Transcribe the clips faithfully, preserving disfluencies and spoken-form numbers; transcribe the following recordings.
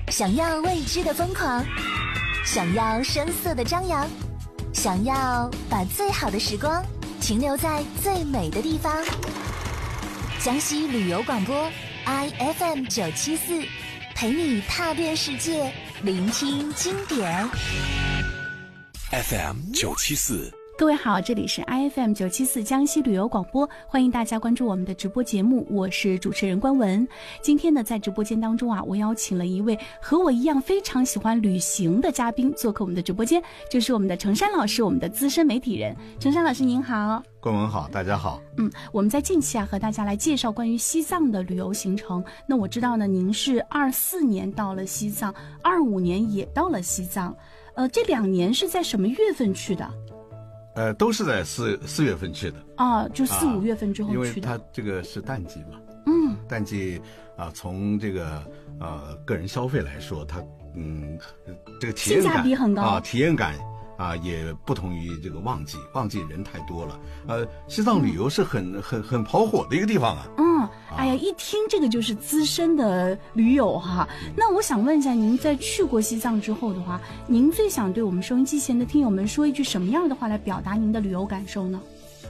想要未知的疯狂，想要声色的张扬，想要把最好的时光停留在最美的地方。江西旅游广播 I F M 九七四，陪你踏遍世界，聆听经典。 F M 九七四。 各位好，这里是 I F M 九七四江西旅游广播，欢迎大家关注我们的直播节目，我是主持人关文。今天呢，在直播间当中啊，我邀请了一位和我一样非常喜欢旅行的嘉宾做客我们的直播间，就是我们的程山老师，我们的资深媒体人。程山老师您好。 关文好，大家好。 嗯，我们在近期啊和大家来介绍关于西藏的旅游行程。那我知道呢，您是二四年到了西藏，二五年也到了西藏，呃，这两年是在什么月份去的？ 呃，都是在四四月份去的啊，就四五月份之后去的， 因为它这个是淡季嘛。 嗯， 淡季啊，从这个呃个人消费来说，它嗯这个体验感性价比很高啊，体验感啊也不同于这个旺季，旺季人太多了。呃，西藏旅游是很、嗯、很很跑火的一个地方啊。 嗯，哎呀，一听这个就是资深的驴友哈。那我想问一下，您在去过西藏之后的话，您最想对我们收音机前的听友们说一句什么样的话来表达您的旅游感受呢？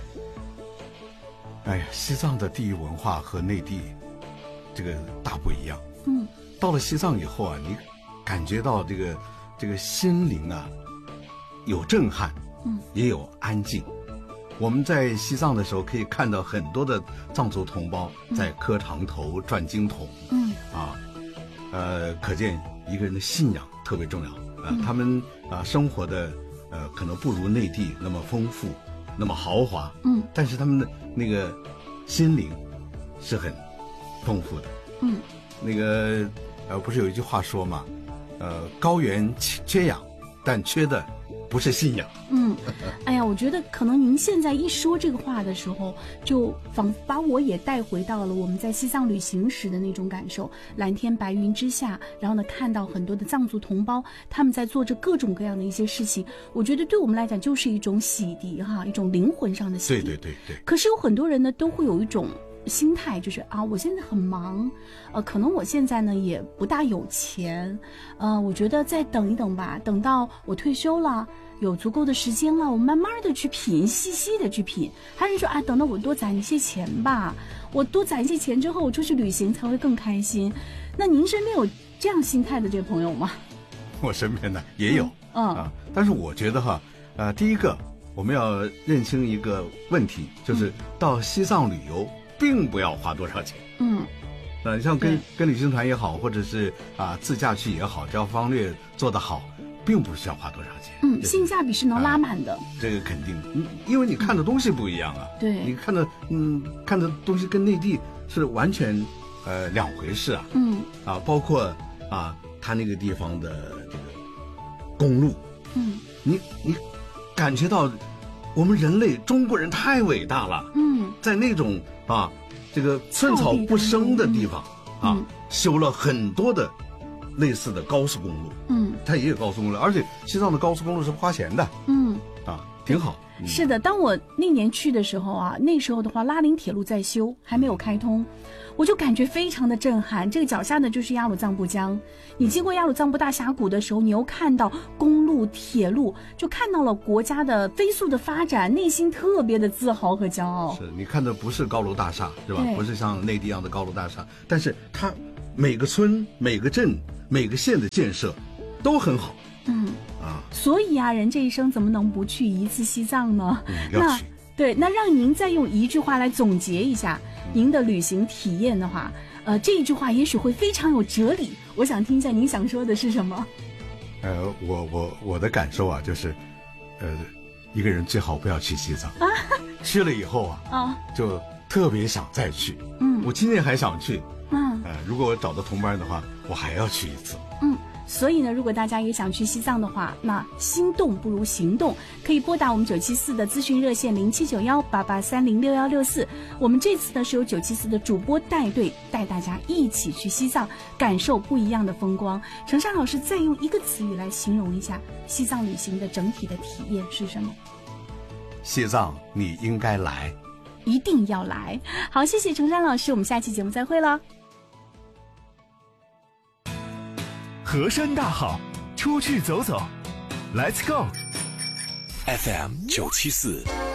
哎呀，西藏的地域文化和内地这个大不一样。 嗯， 到了西藏以后啊，你感觉到这个这个心灵啊有震撼， 嗯，也有安静。我们在西藏的时候可以看到很多的藏族同胞在磕长头、转经筒， 嗯啊，呃，可见一个人的信仰特别重要。呃，嗯、他们啊、呃、生活的呃可能不如内地那么丰富，那么豪华， 嗯， 但是他们的那个心灵是很丰富的， 嗯， 那个呃不是有一句话说嘛，呃，高原缺氧，但缺的不是信仰。 嗯，哎呀，我觉得可能您现在一说这个话的时候，就仿佛把我也带回到了我们在西藏旅行时的那种感受。蓝天白云之下，然后呢，看到很多的藏族同胞，他们在做着各种各样的一些事情。我觉得对我们来讲就是一种洗涤哈，一种灵魂上的洗涤。 对对对对。 可是有很多人呢，都会有一种心态，就是啊，我现在很忙，呃，可能我现在呢也不大有钱，呃，我觉得再等一等吧，等到我退休了，有足够的时间了，我慢慢的去品，细细的去品。还是说啊，等到我多攒一些钱吧，我多攒一些钱之后，我出去旅行才会更开心。那您身边有这样心态的这朋友吗？ 我身边呢也有， 嗯, 嗯啊，但是我觉得哈，呃，第一个我们要认清一个问题，就是到西藏旅游并不要花多少钱。 嗯， 呃，像跟跟旅行团也好，或者是啊自驾去也好，只要方略做得好，并不需要花多少钱。 嗯，性价比是能拉满的。 啊、这个肯定，因为你看的东西不一样啊。 嗯、对， 你看的嗯看的东西跟内地是完全呃两回事啊。 嗯啊，包括啊他那个地方的这个公路， 嗯， 你你感觉到我们人类中国人太伟大了。 嗯， 在那种啊这个寸草不生的地方、嗯、啊、嗯，修了很多的类似的高速公路。 嗯， 它也有高速公路，而且西藏的高速公路是花钱的。 嗯， 啊，挺好。 嗯、是的，当我那年去的时候啊，那时候的话，拉林铁路在修，还没有开通，我就感觉非常的震撼。这个脚下呢就是雅鲁藏布江，你经过雅鲁藏布大峡谷的时候，你又看到公路、铁路，就看到了国家的飞速的发展，内心特别的自豪和骄傲。 是你看的不是高楼大厦，是吧？不是像内地一样的高楼大厦，但是它每个村、每个镇、每个县的建设都很好。 嗯啊， 所以啊，人这一生怎么能不去一次西藏呢？ 嗯，要去。 对，那让您再用一句话来总结一下您的旅行体验的话，呃，这一句话也许会非常有哲理。我想听一下您想说的是什么？ 呃，我我我的感受啊，就是，呃，一个人最好不要去西藏，啊、去了以后啊， 啊， 就特别想再去。 嗯， 我今年还想去。 嗯， 呃，如果我找到同伴的话，我还要去一次。 嗯。所以呢，如果大家也想去西藏的话，那心动不如行动，可以拨打我们九七四的咨询热线零七九幺八八三零六幺六四。我们这次呢是由九七四的主播带队，带大家一起去西藏，感受不一样的风光。程山老师再用一个词语来形容一下西藏旅行的整体的体验是什么？ 西藏你应该来， 一定要来。好，谢谢程山老师，我们下期节目再会了。 河山大好，出去走走 ，Let's go。 F M 九七四。